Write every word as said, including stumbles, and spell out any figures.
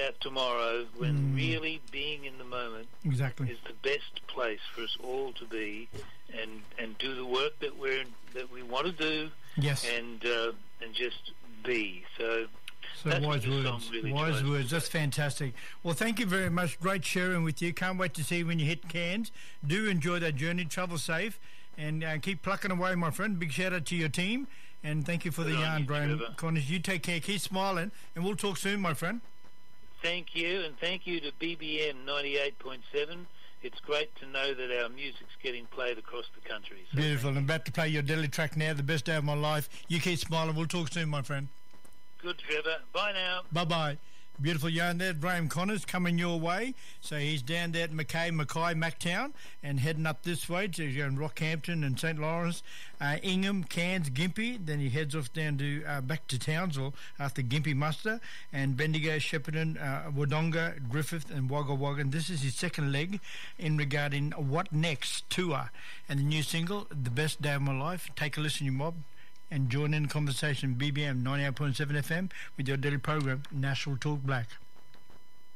about tomorrow when Mm. really being in the moment Exactly. is the best place for us all to be, and and do the work that we're that we want to do, Yes. and uh, and just be. So So that's what wise the song words. really Wise tries to words. That's say. fantastic. Well, thank you very much. Great sharing with you. Can't wait to see when you hit Cairns. Do enjoy that journey. Travel safe. And uh, keep plucking away, my friend. Big shout out to your team. And thank you for Good the on yarn, you, Graham Trevor. Connors. You take care. Keep smiling. And we'll talk soon, my friend. Thank you, and thank you to B B M ninety-eight point seven. It's great to know that our music's getting played across the country. So Beautiful. thank I'm about to play your daily track now. The best day of my life. You keep smiling. We'll talk soon, my friend. you. Good, Trevor. Bye now. Bye-bye. Beautiful yarn there. Graham Connors coming your way. So he's down there at Mackay, Mackay, Mactown, and heading up this way to you know, Rockhampton and Saint Lawrence, uh, Ingham, Cairns, Gympie. Then he heads off down to uh, back to Townsville after Gympie muster, and Bendigo, Shepparton, uh, Wodonga, Griffith, and Wagga Wagga. And this is his second leg in regarding What Next tour and the new single, The Best Day of My Life. Take a listen, you mob. And join in the conversation, B B M ninety-eight point seven F M, with your daily program, National Talk Black.